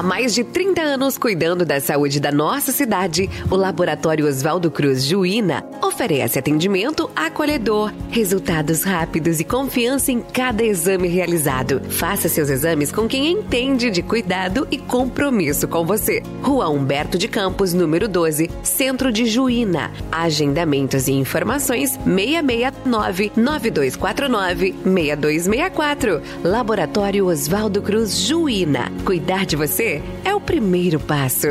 mais de 30 anos cuidando da saúde da nossa cidade, o Laboratório Oswaldo Cruz Juína oferece atendimento acolhedor, resultados rápidos e confiança em cada exame realizado. Faça seus exames com quem entende de cuidado e compromisso com você. Rua Humberto de Campos, número 12, Centro de Juína. Agendamentos e informações 669-9249-6264. Laboratório Oswaldo Cruz Juína. Cuidar de você é o primeiro passo.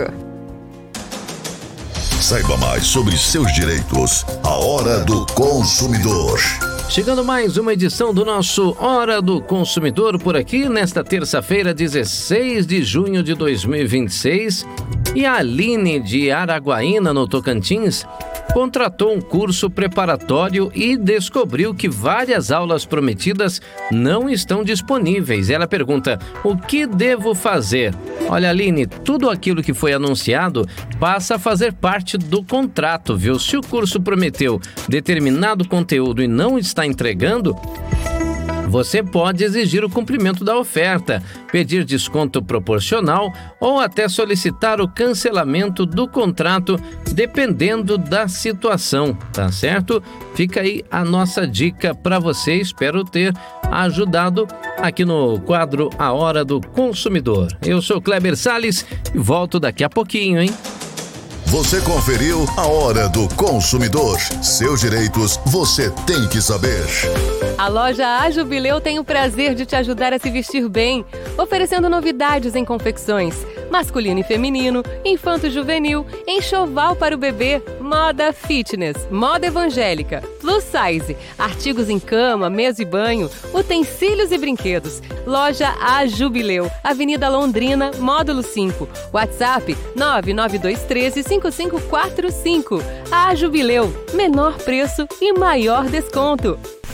Saiba mais sobre seus direitos. A Hora do Consumidor. Chegando mais uma edição do nosso Hora do Consumidor por aqui, nesta terça-feira, 16 de junho de 2026. E a Aline de Araguaína, no Tocantins, contratou um curso preparatório e descobriu que várias aulas prometidas não estão disponíveis. Ela pergunta: o que devo fazer? Olha, Aline, tudo aquilo que foi anunciado passa a fazer parte do contrato, viu? Se o curso prometeu determinado conteúdo e não está entregando, você pode exigir o cumprimento da oferta, pedir desconto proporcional ou até solicitar o cancelamento do contrato, dependendo da situação, tá certo? Fica aí a nossa dica para você, espero ter ajudado aqui no quadro A Hora do Consumidor. Eu sou Kleber Salles e volto daqui a pouquinho, hein? Você conferiu A Hora do Consumidor. Seus direitos você tem que saber. A loja A Jubileu tem o prazer de te ajudar a se vestir bem, oferecendo novidades em confecções, masculino e feminino, infanto-juvenil, enxoval para o bebê, moda fitness, moda evangélica, plus size, artigos em cama, mesa e banho, utensílios e brinquedos. Loja A Jubileu, Avenida Londrina, Módulo 5, WhatsApp 99213-5545. A Jubileu, menor preço e maior desconto.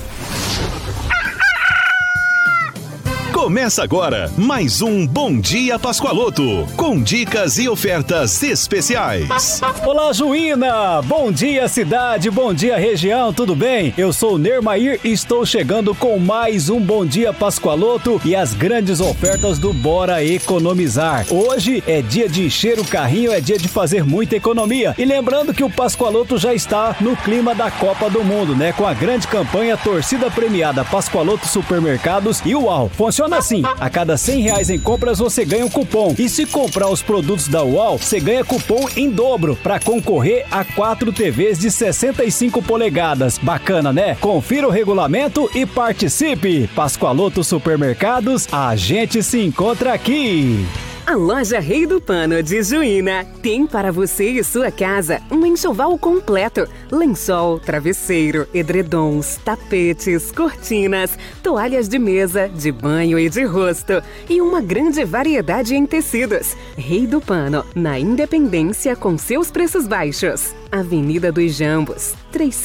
Começa agora mais um Bom Dia Pascoaloto, com dicas e ofertas especiais. Olá, Juína! Bom dia, cidade! Bom dia, região! Tudo bem? Eu sou o Nermair e estou chegando com mais um Bom Dia Pascoaloto e as grandes ofertas do Bora Economizar. Hoje é dia de encher o carrinho, é dia de fazer muita economia. E lembrando que o Pascoaloto já está no clima da Copa do Mundo, né? Com a grande campanha Torcida Premiada Pascoaloto Supermercados e UAU. Funciona assim: a cada R$100 em compras você ganha um cupom. E se comprar os produtos da UAU, você ganha cupom em dobro para concorrer a 4 TVs de 65 polegadas. Bacana, né? Confira o regulamento e participe! Pascoaloto Supermercados, a gente se encontra aqui! A loja Rei do Pano de Juína tem para você e sua casa um enxoval completo: lençol, travesseiro, edredons, tapetes, cortinas, toalhas de mesa, de banho e de rosto e uma grande variedade em tecidos. Rei do Pano, na Independência, com seus preços baixos. Avenida dos Jambos,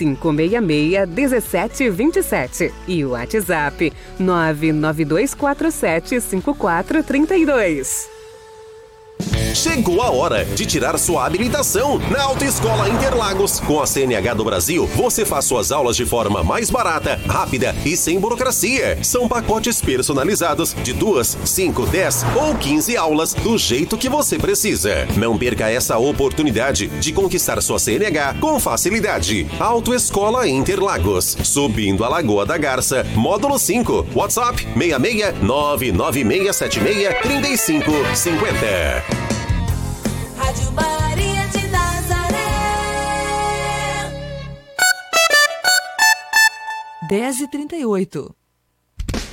3566-1727 e o WhatsApp 99247-5432. Chegou a hora de tirar sua habilitação na Autoescola Interlagos. Com a CNH do Brasil, você faz suas aulas de forma mais barata, rápida e sem burocracia. São pacotes personalizados de 2, 5, 10 ou 15 aulas do jeito que você precisa. Não perca essa oportunidade de conquistar sua CNH com facilidade. Autoescola Interlagos, subindo a Lagoa da Garça, Módulo 5, WhatsApp 66 99676 3550. Rádio Maria de Nazaré. 10h38.